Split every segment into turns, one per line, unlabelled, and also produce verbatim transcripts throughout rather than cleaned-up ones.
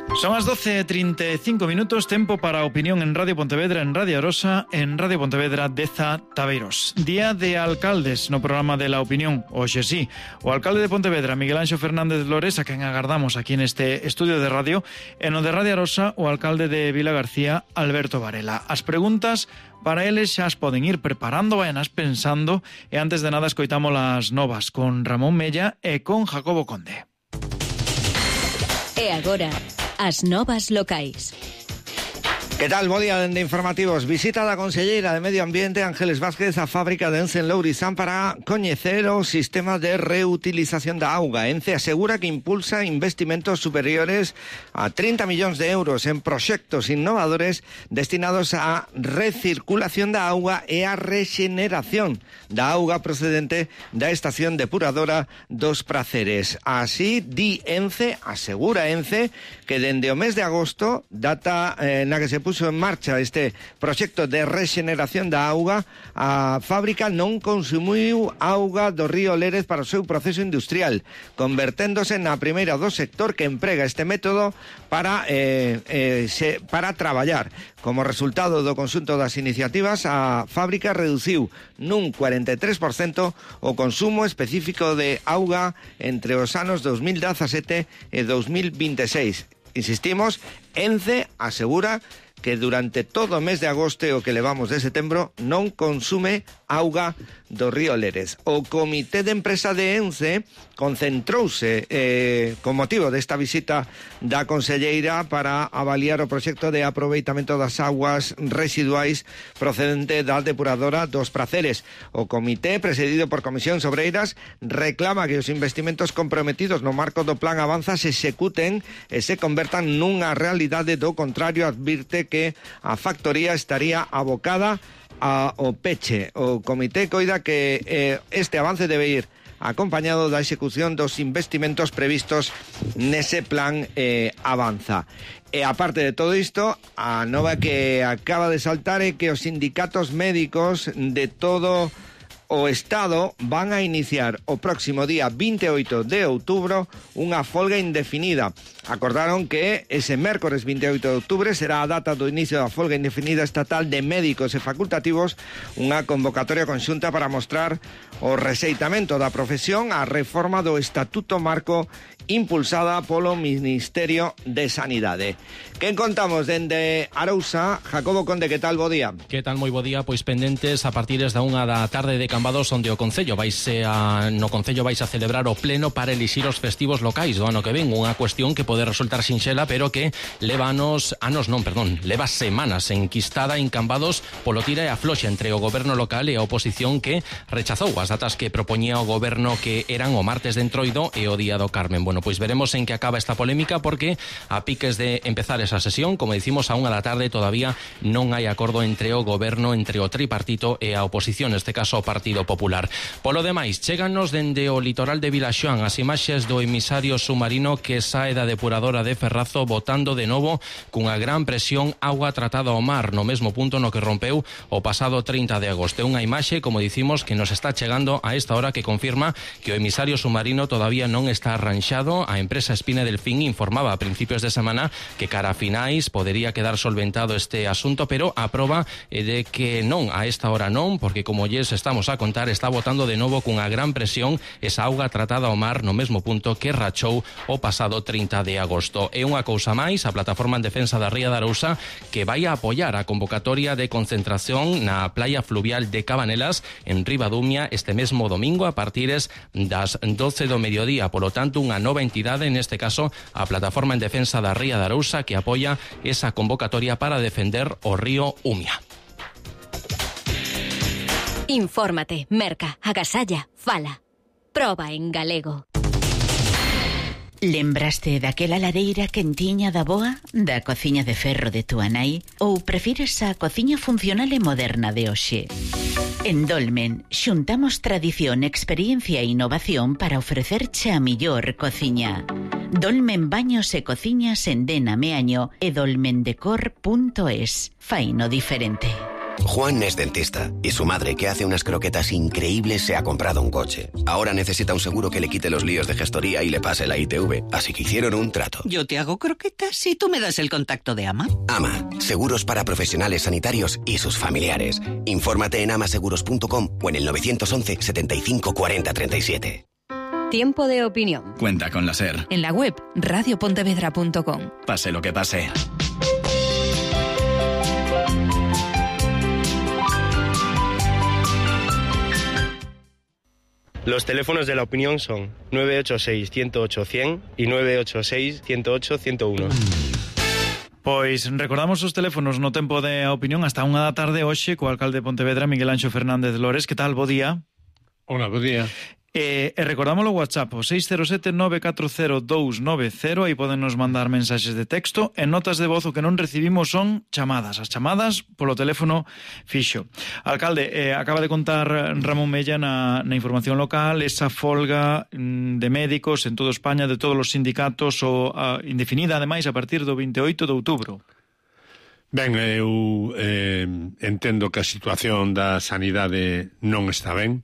Son as doce e trinta e cinco minutos, tempo para a opinión en Radio Pontevedra, en Radio Arosa, en Radio Pontevedra Deza Tabeiros. Día de alcaldes no programa de La Opinión, hoxe sí. O alcalde de Pontevedra, Miguel Anxo Fernández Lores, a quen agardamos aquí neste estudio de radio, e no de Radio Arosa, o alcalde de Vila García, Alberto Varela. As preguntas para eles xa as poden ir preparando, vayanas pensando, e antes de nada escoitamos as novas con Ramón Mella e con Jacobo Conde.
E agora, as novas locais.
Que tal? Bo día dende Informativos. Visita da conselleira de Medio Ambiente Ángeles Vázquez á fábrica de Ence en Lourizán para coñecer o sistema de reutilización da auga. Ence asegura que impulsa investimentos superiores a trinta millóns de euros en proxectos innovadores destinados á recirculación da auga e á rexeneración da auga procedente da estación depuradora dos Praceres. Así di Ence, asegura Ence, que dende o mes de agosto, data eh, na que se puso en marcha este proxecto de rexeneración da auga, a fábrica non consumiu auga do río Lérez para o seu proceso industrial, converténdose na primeira do sector que emprega este método para, eh, eh, se, para traballar. Como resultado do conxunto das iniciativas, a fábrica reduciu nun cuarenta e tres por cento o consumo específico de auga entre os anos dos mil dezasete e dos mil vinte e seis. Insistimos, Ence asegura que durante todo o mes de agosto e o que levamos de setembro non consume auga do río Lérez. O Comité de Empresa de Ence concentrouse eh, con motivo desta visita da conselleira para avaliar o proxecto de aproveitamento das aguas residuais procedente da depuradora dos Praceres. O comité, presidido por Comisións Obreiras, reclama que os investimentos comprometidos no marco do Plan Avanza se executen e se convertan nunha realidade. Do contrario, advirte que a factoría estaría abocada ao peche. O comité coida que eh, este avance debe ir acompañado da execución dos investimentos previstos nese plan eh, Avanza. E aparte de todo isto, a nova que acaba de saltar é que os sindicatos médicos de todo o Estado van a iniciar o próximo día vinte e oito de outubro unha folga indefinida. Acordaron que ese mércores vinte e oito de outubro será a data do inicio da folga indefinida estatal de médicos e facultativos, unha convocatoria conxunta para mostrar o rexeitamento da profesión á reforma do Estatuto Marco impulsada polo Ministerio de Sanidade. Quen contamos dende Arousa? Jacobo Conde, que tal? Bo día.
Que tal? Moi bo día. Pois pendentes a partir da unha da tarde de Cambados, onde o Concello vaise a, no Concello vais a celebrar o pleno para elixir os festivos locais do ano que ven. Unha cuestión que pode resultar sinxela, pero que leva anos, anos non, perdón, leva semanas enquistada en Cambados polo tira e afloxa entre o goberno local e a oposición, que rechazou as datas que propoñía o goberno, que eran o martes de Entroido e o día do Carmen. Bueno, pois veremos en que acaba esta polémica, porque a piques de empezar esa sesión, como dicimos, a unha da tarde todavía non hai acordo entre o goberno, entre o tripartito e a oposición, neste caso o Partido Popular. Polo demais, cheganos dende o litoral de Vilaxoán as imaxes do emisario submarino que sae da depuradora de Ferrazo botando de novo cunha gran presión auga tratada ao mar no mesmo punto no que rompeu o pasado trinta de agosto. É unha imaxe, como dicimos, que nos está chegando a esta hora, que confirma que o emisario submarino todavía non está arranxado. A empresa Espina Delfín informaba a principios de semana que cara a finais podería quedar solventado este asunto, pero a proba é de que non, a esta hora non, porque como lles estamos a contar, está botando de novo cunha gran presión esa auga tratada ao mar no mesmo punto que rachou o pasado trinta de agosto. E unha cousa máis, a Plataforma en Defensa da Ría de Arousa, que vai a apoiar a convocatoria de concentración na playa fluvial de Cabanelas en Ribadumia este mesmo domingo a partires das doce do mediodía. Polo tanto, unha nova entidade, neste caso a Plataforma en Defensa da Ría de Arousa, que apoia esa convocatoria para defender o río Umia.
Infórmate, merca, agasalla, fala. Proba en galego.
Lembraste daquela ladeira quentiña da boa, da cociña de ferro de túa nai, ou prefires a cociña funcional e moderna de hoxe? En Dolmen xuntamos tradición, experiencia e innovación para ofrecerche a millor cociña. Dolmen Baños e Cociñas en Dena Meaño e dolmendecor punto es. Faino diferente.
Juan es dentista y su madre, que hace unas croquetas increíbles, se ha comprado un coche. Ahora necesita un seguro que le quite los líos de gestoría y le pase la I T V, así que hicieron un trato.
Yo te hago croquetas y tú me das el contacto de AMA.
AMA, seguros para profesionales sanitarios y sus familiares. Infórmate en amaseguros punto com o en el nueve once, setenta y cinco, cuarenta, treinta y siete.
Tiempo de opinión.
Cuenta con la SER.
En la web radio pontevedra punto com.
Pase lo que pase.
Los teléfonos de la opinión son nueve ocho seis, ciento ocho, cien y nueve ocho seis, ciento ocho, ciento uno.
Pois recordamos os teléfonos no tempo de a opinión hasta unha da tarde hoxe co alcalde de Pontevedra, Miguel Anxo Fernández Lores. Que tal? Bo día.
Hola, bo día.
E, e recordamos o WhatsApp, o seis cero sete, nove catro cero, dous nove cero, aí poden nos mandar mensaxes de texto e notas de voz. O que non recibimos son chamadas, as chamadas polo teléfono fixo. Alcalde, eh, acaba de contar Ramón Mella na, na información local esa folga mm, de médicos en toda España, de todos os sindicatos, o a, indefinida, ademais, a partir do veinte e oito de outubro.
Ben, eu eh, entendo que a situación da sanidade non está ben.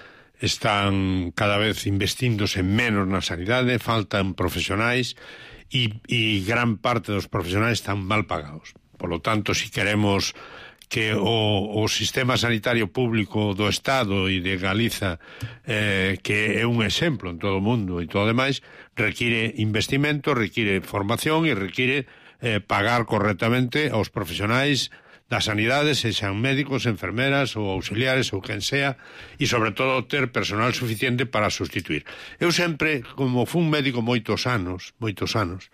Están cada vez investíndose menos na sanidade, faltan profesionais e, e gran parte dos profesionais están mal pagados. Por lo tanto, si queremos que o, o sistema sanitario público do Estado e de Galiza, eh, que é un exemplo en todo o mundo e todo o demais, require investimento, require formación e require eh, pagar correctamente aos profesionais da sanidade, sexan médicos, enfermeras ou auxiliares ou quen sea, e sobre todo ter personal suficiente para sustituir. Eu sempre, como fui un médico moitos anos, moitos anos,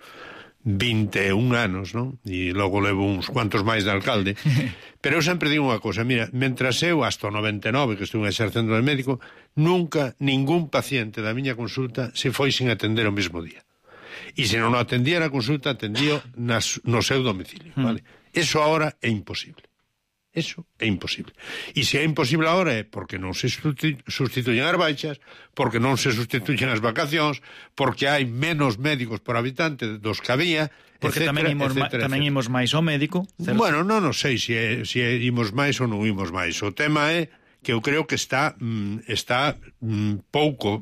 vinte e un anos, non? E logo levo uns cuantos máis de alcalde, pero eu sempre digo unha cosa, mira, mentras eu hasta o noventa e nove que estou exercendo de médico, nunca ningún paciente da miña consulta se foi sin atender o mesmo día. E se non o atendía na consulta, atendía nas, no seu domicilio, vale? Eso ahora é imposible. Eso é imposible. E se é imposible ahora é porque non se sustituyen as baixas, porque non se sustituyen as vacacións, porque hai menos médicos por habitante dos que había,
porque etcétera, tamén imos, etcétera, tamén imos máis ao médico. Certo?
Bueno, non, non sei se, é, se é, imos máis ou non imos máis. O tema é que eu creo que está, mm, está mm, pouco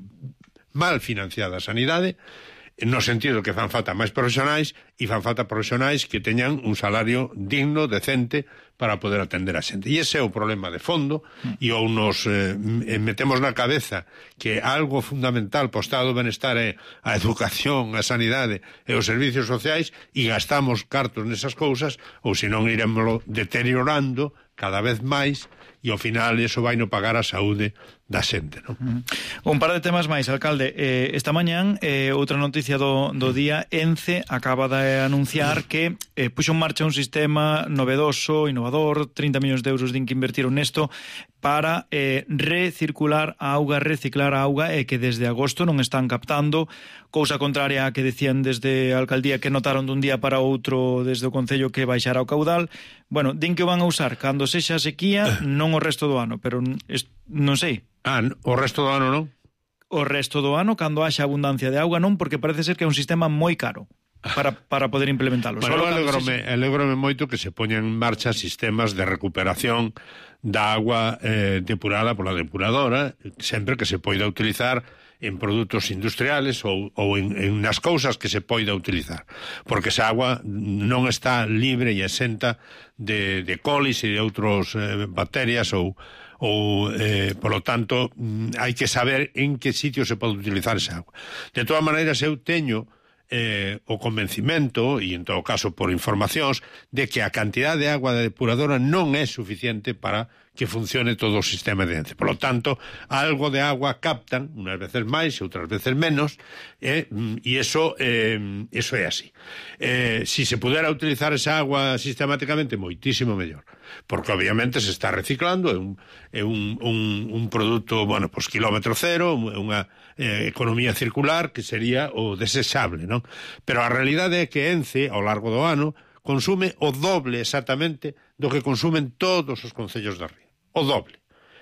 mal financiada a sanidade, no sentido que fan falta máis profesionais e fan falta profesionais que teñan un salario digno, decente, para poder atender a xente. E ese é o problema de fondo, e ou nos eh, metemos na cabeza que algo fundamental para o estado do benestar é a educación, a sanidade e os servicios sociais e gastamos cartos nesas cousas, ou senón iremoslo deteriorando cada vez máis e ao final eso vai no pagar a saúde da xente, non?
Un par de temas máis, alcalde. Eh, esta mañán, eh, outra noticia do, do día, ENCE acaba de anunciar que eh, puxo en marcha un sistema novedoso, innovador, trinta millóns de euros din que invertiron nesto, para eh, recircular a auga, reciclar a auga, e que desde agosto non están captando, cousa contraria a que decían desde a alcaldía que notaron dun día para outro desde o Concello que baixara o caudal. Bueno, din que o van a usar cando sexa a sequía, non o resto do ano, pero non sei.
Ah, o resto do ano non?
O resto do ano, cando haxa abundancia de auga, non, porque parece ser que é un sistema moi caro para, para poder implementarlo.
Bueno, alegrome, alegrome moito que se poñan en marcha sistemas de recuperación da agua eh, depurada pola depuradora, sempre que se poida utilizar en produtos industriales ou, ou en, en nas cousas que se poida utilizar, porque esa agua non está libre e exenta de, de colis e de outros eh, bacterias ou ou, eh, por lo tanto, hai que saber en que sitio se pode utilizar esa agua. De todas maneiras, eu teño eh, o convencimento, e en todo caso por informacións, de que a cantidad de agua da depuradora non é suficiente para que funcione todo o sistema de ENCE. Por lo tanto, algo de agua captan, unas veces máis e outras veces menos, eh, e eso, eh, eso é así. Eh, si se pudera utilizar esa agua sistemáticamente, moitísimo mellor, porque obviamente se está reciclando, é un, é un, un, un produto, bueno, pues kilómetro cero, unha eh, economía circular que sería o desexable, non? Pero a realidade é que ENCE, ao largo do ano, consume o doble exactamente do que consumen todos os concellos da ría. O doble.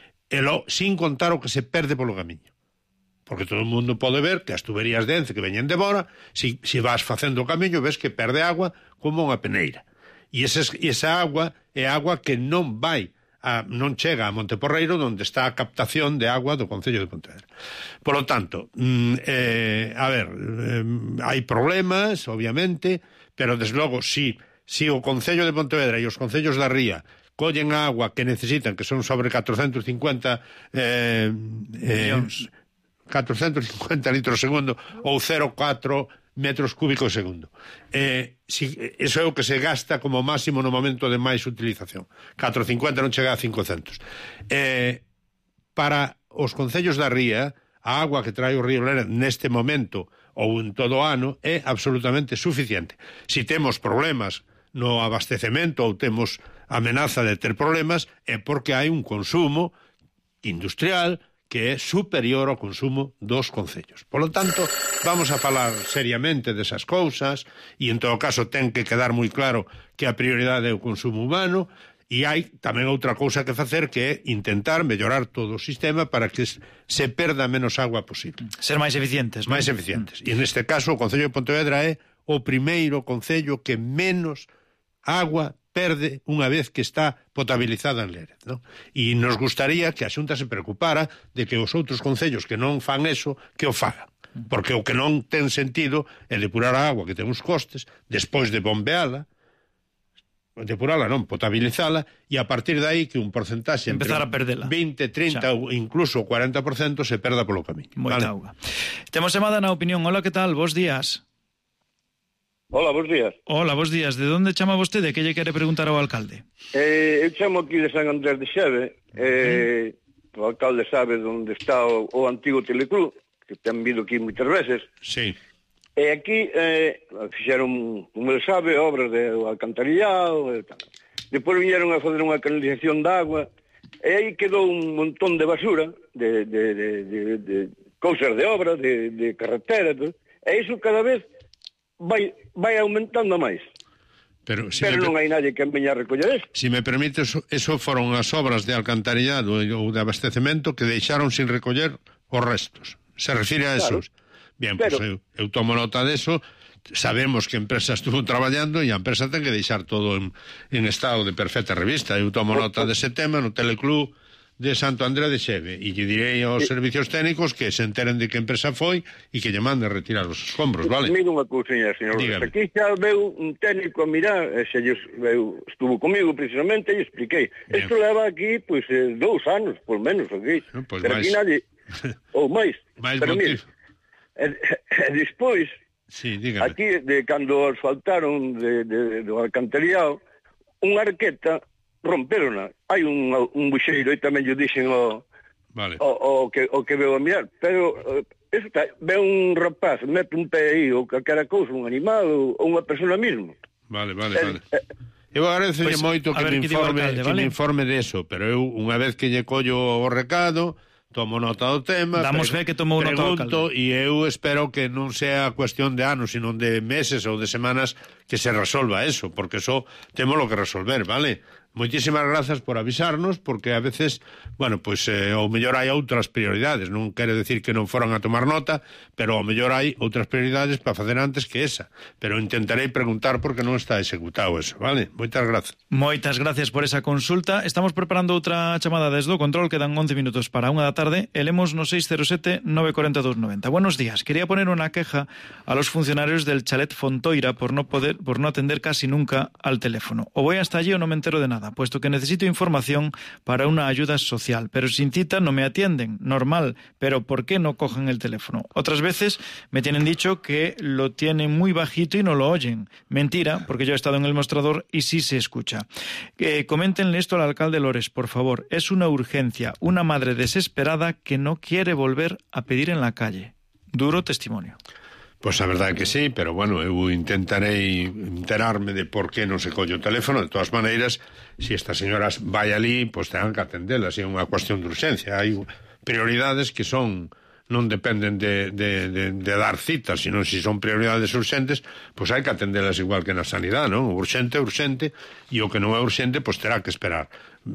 E lo, sin contar o que se perde polo camiño. Porque todo o mundo pode ver que as tuberías de ENCE que veñen de Bora, si, si vas facendo o camiño, ves que perde agua como unha peneira. E esa, esa agua é agua que non vai a, non chega a Monteporreiro, onde está a captación de agua do Concello de Pontevedra. Por lo tanto, mm, eh, a ver, eh, hai problemas, obviamente, pero desde logo, si, si o Concello de Pontevedra e os concellos da Ría collen a agua que necesitan, que son sobre catrocentos cincuenta eh, eh, catrocentos cincuenta litros segundo ou cero vírgula catro metros cúbicos segundo. Eh, si, eso é o que se gasta como máximo no momento de máis utilización. catrocentos cincuenta non chega a cincocentos. Eh, para os concellos da Ría, a agua que trae o río Lera neste momento ou en todo o ano é absolutamente suficiente. Si temos problemas no abastecemento ou temos amenaza de ter problemas, é porque hai un consumo industrial que é superior ao consumo dos concellos. Por lo tanto, vamos a falar seriamente desas cousas e, en todo caso, ten que quedar moi claro que a prioridade é o consumo humano e hai tamén outra cousa que facer que é intentar mellorar todo o sistema para que se perda menos agua posible.
Ser máis eficientes, non?
Máis eficientes. E neste caso, o Concello de Pontevedra é o primeiro concello que menos agua perde unha vez que está potabilizada en Lérez, ¿no? E nos gustaría que a Xunta se preocupara de que os outros concellos que non fan eso, que o fagan. Porque o que non ten sentido é depurar a agua que ten uns costes, despois de bombeala, depurala non, potabilizala, e a partir de aí que un porcentaxe
empezar a perdela.
vinte, trinta ou incluso cuarenta por cento se perda polo camiño.
Moita
vale?
auga. Temos chamada na opinión. Hola, que tal? Bos días.
Hola, bons días.
Hola, bos días. De onde chama vostede? Que lle quere preguntar ao alcalde?
Eh, eu chamo aquí de San Andrés de Xeve. Eh, uh-huh. O alcalde sabe onde está o, o antigo Teleclub, que ten vindo aquí moitas veces.
Sí.
E aquí eh, fixeron, como ele sabe, obras de alcantarillado e tal. Depois viñeron a fazer unha canalización de agua e aí quedou un montón de basura, de, de, de, de, de cousas de obra, de, de carretera, e iso cada vez vai, vai aumentando máis.
Pero, si
Pero
me,
non hai nadie que veña a recoller eso.
Si me permite, eso, eso foron as obras de alcantarillado ou de abastecemento que deixaron sin recoller os restos. Se refire a esos? Claro. Bien, pois pues eu, eu tomo nota deso. Sabemos que a empresa estuvo traballando e a empresa ten que deixar todo en, en estado de perfecta revista. Eu tomo nota dese tema no Teleclub de Santo André de Xeve e lle direi aos sí. servicios técnicos que se enteren de que empresa foi e que lle mande retirar os escombros, vale?
Mira unha cousinha, señor. Dígame. Aquí xa veu un técnico a mirar, e xa veu, estuvo comigo precisamente e expliquei. Isto leva aquí, pois, pues, dous anos, por menos, aquí.
No, pues
pero
máis...
aquí nadie... Ou máis.
máis
pero
motivo.
Mira, e, e despois,
sí, dígame.
aquí, de cando asfaltaron de, de, do alcantarillado, unha arqueta romperona. Hai un, un buxeiro, e tamén yo dixen o,
vale.
o, o, que, o que veo a mirar, pero uh, eso está, ve un rapaz, mete un pé aí, ou calquera cousa, un animal, ou, ou unha persona mesmo.
Vale, vale,
eh,
vale. Eh, eu agradezo pues, moito que,
ver,
me informe, alcalde, vale? que me informe de eso, pero eu, unha vez que lle collo o recado, tomo nota do tema,
damos fe que tomou nota do alcalde.
E eu espero que non sea cuestión de anos, sino de meses ou de semanas que se resolva eso, porque eso temos lo que resolver, vale? Moitísimas grazas por avisarnos, porque a veces, bueno, pois pues, eh, ao mellor hai outras prioridades, non quere decir que non foran a tomar nota, pero ao mellor hai outras prioridades para facer antes que esa, pero intentarei preguntar porque non está executado eso, vale? Moitas grazas.
Moitas gracias por esa consulta. Estamos preparando outra chamada desde o control, quedan once minutos para unha da tarde, elemos no seis cero sete nove cuatro dos nove cero. Buenos días, quería poner una queja a los funcionarios del chalet Fontoira por no poder, por no atender casi nunca al teléfono. O voy hasta allí o no me entero de nada, puesto que necesito información para una ayuda social, pero sin cita no me atienden, normal, pero ¿por qué no cogen el teléfono? Otras veces me tienen dicho que lo tienen muy bajito y no lo oyen. Mentira, porque yo he estado en el mostrador y sí se escucha. Eh, coméntenle esto al alcalde Lores, por favor. Es una urgencia, una madre desesperada que no quiere volver a pedir en la calle. Duro testimonio.
Pois pues a verdade que sí, pero bueno, eu intentarei enterarme de por que non se colle o teléfono. De todas maneiras, se si estas señoras vai ali, pois pues tengan que atendelas, é unha cuestión de urxencia. Hai prioridades que son non dependen de, de, de, de dar citas, sino se si son prioridades urxentes, pois pues hai que atendelas igual que na sanidade, non? Urxente, urxente, e o que non é urxente, pois pues terá que esperar.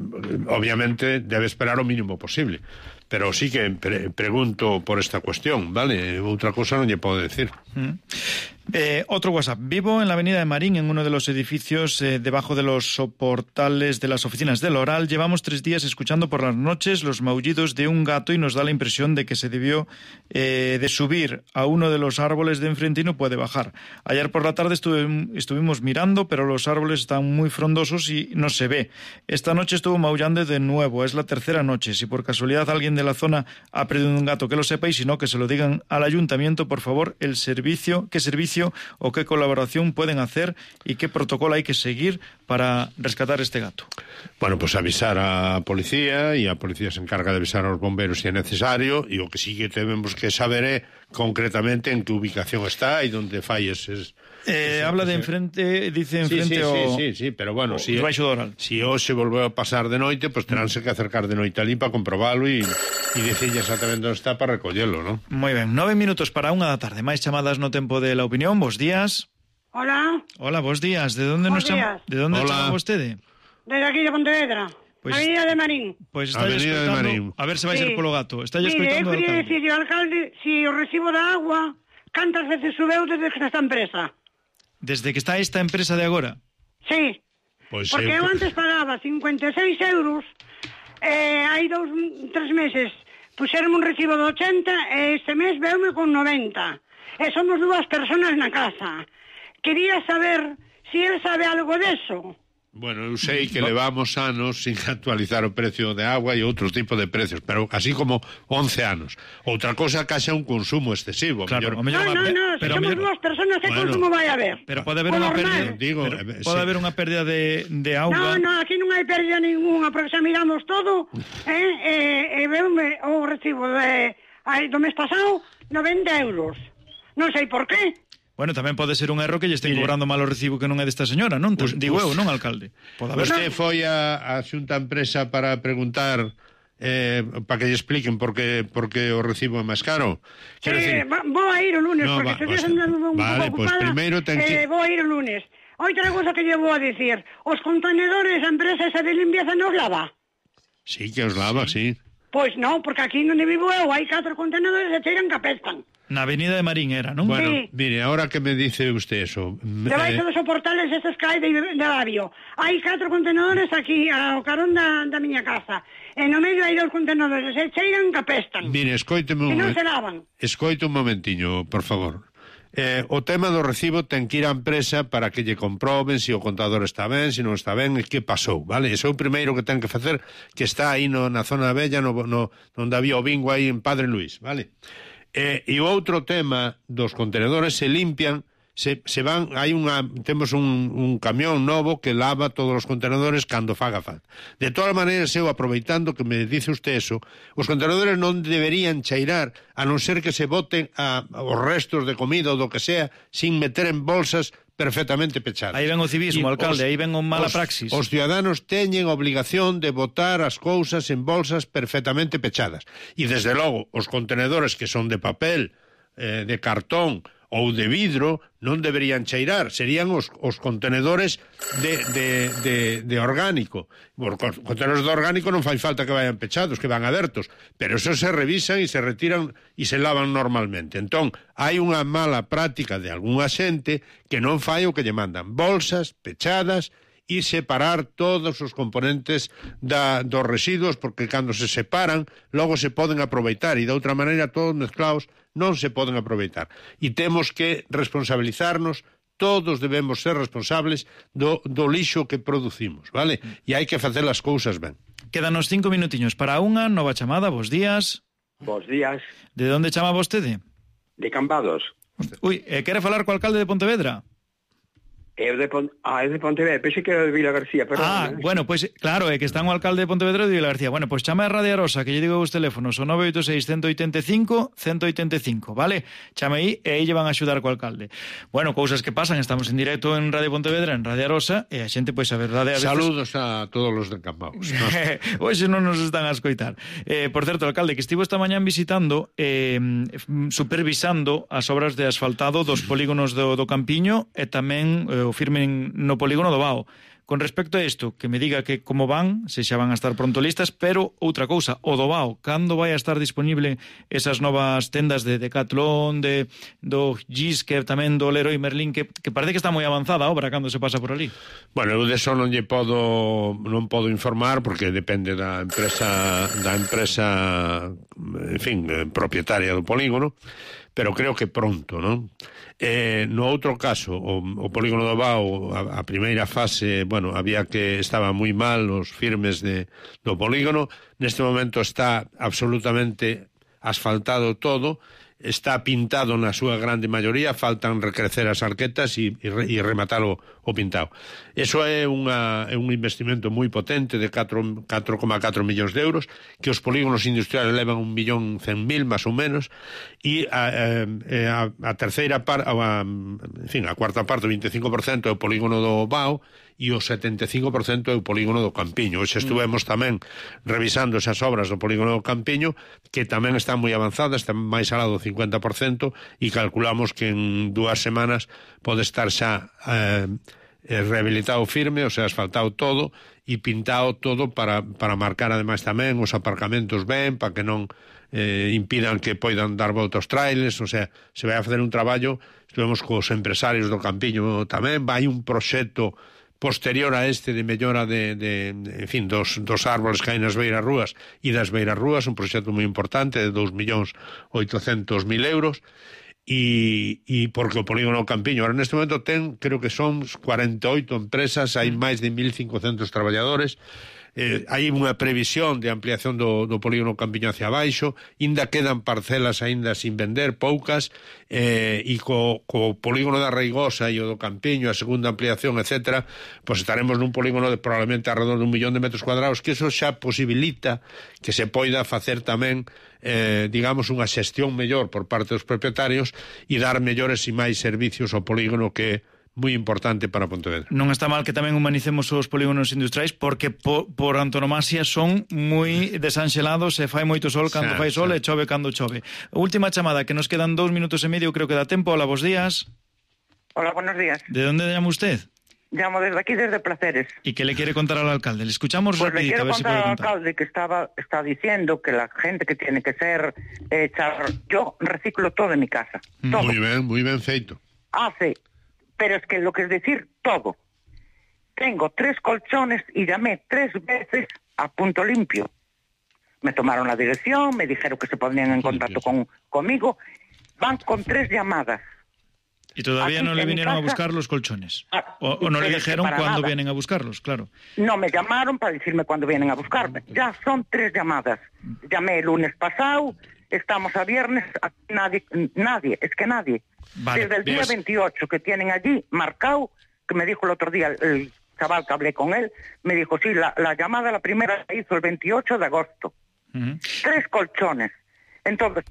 Obviamente debe esperar o mínimo posible, pero sí que pre pregunto por esta cuestión, vale? Outra cosa non lle podo decir.
Mm. Eh, otro WhatsApp. Vivo en la avenida de Marín, en uno de los edificios eh, debajo de los soportales de las oficinas del Oral. Llevamos tres días escuchando por las noches los maullidos de un gato y nos da la impresión de que se debió eh, de subir a uno de los árboles de enfrente y no puede bajar. Ayer por la tarde estuve, estuvimos mirando, pero los árboles están muy frondosos y no se ve. Esta noche estuvo maullando de nuevo. Es la tercera noche. Si por casualidad alguien de la zona ha perdido un gato, que lo sepa, y si no, que se lo digan al ayuntamiento, por favor, el servicio, qué servicio o qué colaboración pueden hacer y qué protocolo hay que seguir para rescatar este gato.
Bueno, pues avisar a policía, e a policía se encarga de avisar aos bomberos se é necesario, e o que sí que temos que saber é concretamente en que ubicación está e onde fai eses...
Eh, ese, habla de enfrente, dice enfrente
sí, sí,
o...
Sí, sí, sí, pero bueno, si, si hoxe volveu a pasar de noite, pues teránse que acercar de noite ali para comprobalo e, e dicirlle exactamente onde está para recollelo, ¿no?
Moi ben, nove minutos para unha da tarde. Máis chamadas no tempo de la opinión. Bos días.
Hola.
Hola, bos días. De onde nos chama? De onde chama vostede?
Desde aquí de Pontevedra. Pues, Avenida de Marín.
Pois pues está escoitando, a ver se vai sí. ser polo gato. Está escoitando
o alcalde. Mire, eu queria dicir ao alcalde si o recibo da agua cantas veces subeu desde que está esta empresa.
Desde que está esta empresa de agora?
Sí. Pues porque eu antes pagaba cincuenta e seis euros, eh, hai dous, tres meses puxeron un recibo de ochenta e este mes veume con noventa. E somos dúas personas na casa. Quería saber si él sabe algo deso.
Bueno, eu sei que levamos anos sin actualizar o precio de agua e outro tipo de precios, pero así como once anos. Outra cosa que haxa un consumo excesivo.
Claro,
mellor... No, no, no, pero somos dúas personas, que bueno, consumo vai haber?
Pero pode haber unha pérdida, digo, pero, pode sí. haber unha pérdida de, de auga.
No, no, aquí non hai pérdida ninguna, porque xa miramos todo, eh, e eh, eh, veume o recibo de, aí, do mes pasado, noventa euros. Non sei por qué.
Bueno, tamén pode ser un erro que lle estén cobrando mal o recibo que non é desta señora, non? Pues, Digo pues, eu, non, alcalde?
Pode haber. Usted foi a, a xunta empresa para preguntar, eh, para que lle expliquen por que, por que o recibo é máis caro?
Quero eh, decir... Vou a ir o lunes, no, porque va, se andando un
vale,
pouco
pues
ocupada,
primeiro ten que...
eh, vou a ir o lunes. Outra cosa que lle vou a dicir, os contenedores, a empresa esa de limpieza nos lava?
Sí, que os lava, sí. sí.
Pois non, porque aquí onde vivo eu hai catro contenedores e cheiran que apestan.
Na avenida de Marín era, non?
Bueno,
sí.
Mire, ahora que me dice usted eso...
Debaixo eh... dos soportales esos que hai de, de labio. Hai catro contenedores aquí, ao carón da, da miña casa. E no medio hai dos contenedores, e cheiran que apestan.
Mire, escoíteme un...
Que non se lavan.
Escoite un momentiño, por favor. Eh, o tema do recibo ten que ir á empresa para que lle comproben se si o contador está ben, se si non está ben, e que pasou, vale? Ese é o primeiro que ten que facer, que está aí no, na zona bella, no, no, onde había o bingo aí en Padre Luís, vale? Eh, e o outro tema dos contenedores se limpian, se, se van, hai unha, temos un, un camión novo que lava todos os contenedores cando faga falta. De todas maneiras, eu aproveitando que me dice usted eso, os contenedores non deberían cheirar, a non ser que se boten a, a os restos de comida ou do que sea, sin meter en bolsas perfectamente pechadas.
Aí ven o civismo, y alcalde, os, aí ven o mala
os,
praxis.
Os ciudadanos teñen obligación de botar as cousas en bolsas perfectamente pechadas. E, desde logo, os contenedores que son de papel, eh, de cartón ou de vidro, non deberían cheirar. Serían os, os contenedores de, de, de, de orgánico. Os contenedores de orgánico non fai falta que vayan pechados, que van abertos, pero esos se revisan e se retiran e se lavan normalmente. Entón, hai unha mala práctica de algunha xente que non fai o que lle mandan. Bolsas pechadas e separar todos os componentes da, dos residuos, porque cando se separan, logo se poden aproveitar, e de outra maneira todos mezclados non se poden aproveitar. E temos que responsabilizarnos, todos debemos ser responsables do, do lixo que producimos, vale? E hai que facer as cousas ben.
Quédanos cinco minutiños para unha nova chamada. Bos días.
Bos días.
De onde chama vostede?
De Cambados.
Ui, eh, quere falar co alcalde de Pontevedra?
É de Pon... Ah, é de Pontevedra, pensei que era de Vila García, perdón.
Ah,
¿eh?
bueno, pois, pues, claro, é que están o alcalde de Pontevedra de Vila García. Bueno, pois pues, chama a Radio Arosa, que lle digo os teléfonos, o nove oito seis, uno oito cinco, uno oito cinco, vale? Chame aí e aí lle van a axudar co alcalde. Bueno, cousas que pasan, estamos en directo en Radio Pontevedra, en Radio Arosa, e a xente, pois, a verdade... A veces...
Saludos a todos os de Cambados.
Hoxe non nos están a escoitar. Eh, por certo, alcalde, que estivo esta mañán visitando, eh, supervisando as obras de asfaltado dos polígonos do, do Campiño e tamén eh, o firmen no polígono do Bao. Con respecto a isto, que me diga que como van, se xa van a estar pronto listas, pero outra cousa, o do Bao, cando vai a estar disponible esas novas tendas de Decathlon, de do Gis, que tamén do Leroy Merlin, que, que parece que está moi avanzada a obra cando se pasa por ali?
Bueno, eu de eso non lle podo non podo informar porque depende da empresa da empresa, en fin, propietaria do polígono, pero creo que pronto, non? Eh, no outro caso, o, o polígono do Bao, a, a primeira fase, bueno, había que estaba moi mal os firmes de, do polígono. Neste momento está absolutamente asfaltado todo, está pintado na súa grande maioría, faltan recrecer as arquetas e, e, e rematar o, o pintado. Eso é, unha, é un investimento moi potente de catro coma catro millóns de euros, que os polígonos industriales levan un millón cen mil, máis ou menos, e a, a, a terceira parte, en fin, a cuarta parte, o vinte e cinco por cento é o polígono do Bao, e o setenta e cinco por cento é o polígono do Campiño. Hoxe estuvemos tamén revisando esas obras do polígono do Campiño, que tamén están moi avanzadas, están máis alá do cincuenta por cento, e calculamos que en dúas semanas pode estar xa eh, rehabilitado firme, o sea, asfaltado todo e pintado todo para, para marcar ademais tamén os aparcamentos ben, para que non eh, impidan que poidan dar volta aos trailers, o sea, se vai a facer un traballo. Estuvemos cos empresarios do Campiño tamén, vai un proxecto posterior a este de mellora de, de, de en fin, dos, dos árboles que hai nas beirarrúas e das beirarrúas, un proxecto moi importante de dous millóns oitocentos mil euros, e, e porque o polígono Campiño ahora neste momento ten, creo que son cuarenta e oito empresas, hai máis de mil cincocentos traballadores. Eh, hai unha previsión de ampliación do, do polígono Campiño hacia abaixo, ainda quedan parcelas aínda sin vender, poucas, eh, e co, co polígono da Reigosa e o do Campiño, a segunda ampliación, etcétera, pois estaremos nun polígono de probablemente alrededor de un millón de metros cuadrados, que eso xa posibilita que se poida facer tamén, eh, digamos, unha xestión mellor por parte dos propietarios e dar mellores e máis servicios ao polígono, que moi importante para Pontevedra.
Non está mal que tamén humanicemos os polígonos industriais, porque po, por antonomasia son moi desanxelados, e fai moito sol cando xa, fai sol xa. E chove cando chove. Última chamada, que nos quedan dous minutos e medio, creo que dá tempo. Hola, bos días.
Hola, buenos días.
¿De dónde llama usted?
Llamo desde aquí, desde Placeres.
¿Y qué le quiere contar al alcalde? Le escuchamos
pues
rapidito,
le quiero
a ver
contar
si puede
al
contar.
alcalde que estaba está diciendo que la gente que tiene que ser eh, char... Yo reciclo todo en mi casa. Todo.
Muy bien, muy bien feito.
Hace... Pero es que lo que es decir, todo. Tengo tres colchones y llamé tres veces a Punto Limpio. Me tomaron la dirección, me dijeron que se ponían en contacto con, conmigo. Van con tres llamadas.
¿Y todavía
Aquí,
no le
en mi
vinieron a
casa,
buscar los colchones?
ah,
¿O, o no le
pero es que
dijeron
para
cuándo
nada.
vienen a buscarlos? Claro.
No me llamaron para decirme cuándo vienen a buscarme. Ya son tres llamadas. Llamé el lunes pasado, estamos a viernes, nadie, nadie, es que nadie.
Vale,
Desde el día
pues...
veintiocho que tienen allí marcado, que me dijo el otro día el, el chaval que hablé con él, me dijo, sí, la, la llamada, la primera se hizo el veintiocho de agosto. Uh-huh. Tres colchones. Entonces,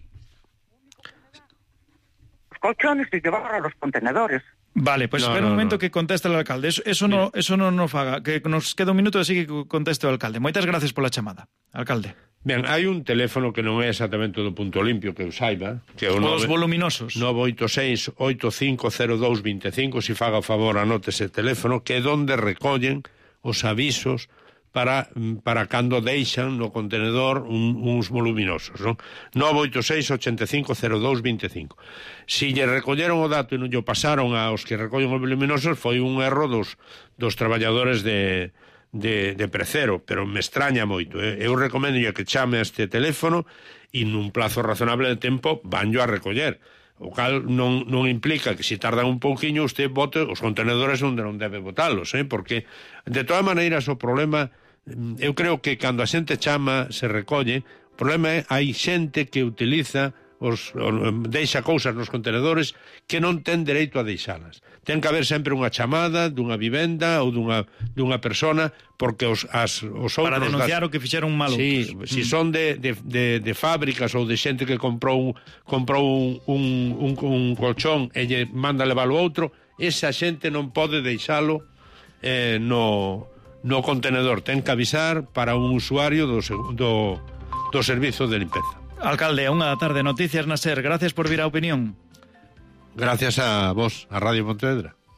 los colchones y llevar a los contenedores.
Vale, pues no, espera no, un momento no. que conteste el alcalde. Eso, eso no eso non nos faga. Que nos queda un minuto, así que conteste o alcalde. Moitas gracias pola chamada, alcalde.
Ben, hai un teléfono que non é exactamente do Punto Limpio, que eu saiba, que é o
Os voluminosos.
nove oito seis, oito cinco cero dous, dos cinco, se si faga o favor anote ese teléfono, que é onde recollen os avisos para para cando deixan no contenedor un, uns voluminosos, non? nove oito seis, oito cinco cero dous, dos cinco. Si lle recolleron o dato e non lle pasaron aos que recollen os voluminosos, foi un erro dos, dos traballadores de De, de Precero, pero me extraña moito. Eh? Eu recomendo que chame a este teléfono e nun plazo razonable de tempo vanllo a recoller. O cal non, non implica que se tardan un pouquiño usted bote os contenedores onde non debe botalos, eh? Porque de todas maneiras o problema, eu creo que cando a xente chama se recolle, o problema é hai xente que utiliza os, deixa cousas nos contenedores que non ten dereito a deixalas. Ten que haber sempre unha chamada dunha vivenda ou dunha, dunha persona, porque os, as, os outros...
Para denunciar
das...
o que fixeron malo.
Sí, mm. si son de, de, de, de fábricas ou de xente que comprou, comprou un, un, un, un colchón e lle manda levar o outro, esa xente non pode deixalo eh, no, no contenedor. Ten que avisar para un usuario do, do, do servizo de limpeza.
Alcalde, a unha da tarde, Noticias na SER. Gracias por vir á opinión.
Gracias a vos, a Radio Pontevedra.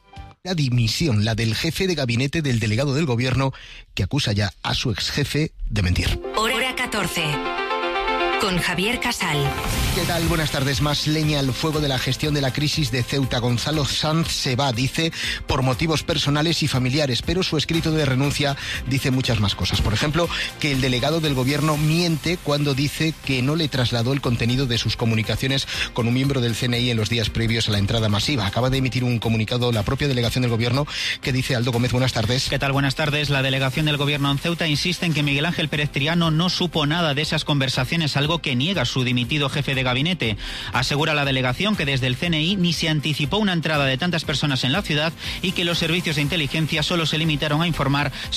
La dimisión, la del jefe de gabinete del delegado del gobierno, que acusa ya a su ex jefe de mentir.
Hora catorce. Con Javier Casal.
¿Qué tal? Buenas tardes. Más leña al fuego de la gestión de la crisis de Ceuta. Gonzalo Sanz se va, dice, por motivos personales y familiares, pero su escrito de renuncia dice muchas más cosas. Por ejemplo, que el delegado del gobierno miente cuando dice que no le trasladó el contenido de sus comunicaciones con un miembro del C N I en los días previos a la entrada masiva. Acaba de emitir un comunicado la propia delegación del gobierno que dice, Aldo Gómez, buenas tardes.
¿Qué tal? Buenas tardes. La delegación del gobierno en Ceuta insiste en que Miguel Ángel Pérez Triano no supo nada de esas conversaciones, algo que niega su dimitido jefe de gabinete. Asegura la delegación que desde el C N I ni se anticipó una entrada de tantas personas en la ciudad y que los servicios de inteligencia solo se limitaron a informar